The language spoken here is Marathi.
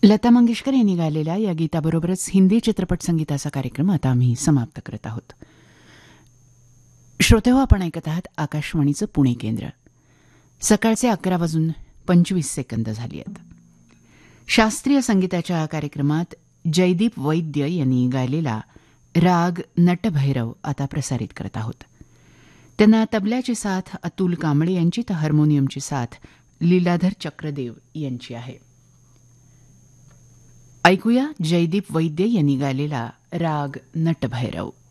लता मंगेशकर यांनी गायलेल्या या गीताबरोबरच हिंदी चित्रपट संगीताचा कार्यक्रम आता आम्ही समाप्त करत आहोत. श्रोतेहो, आपण ऐकत आहात आकाशवाणीचं पुणे केंद्र. सकाळचे 11:25 झाली आहेत. शास्त्रीय संगीताच्या या कार्यक्रमात जयदीप वैद्य यांनी गायलेला राग नटभैरव आता प्रसारित करत आहोत. त्यांना तबल्याची साथ अतुल कांबळे यांची तर हार्मोनियमची साथ लीलाधर चक्रदेव यांची आहे. ऐकूया जयदीप वैद्य यांनी गायलेला राग नटभैरव.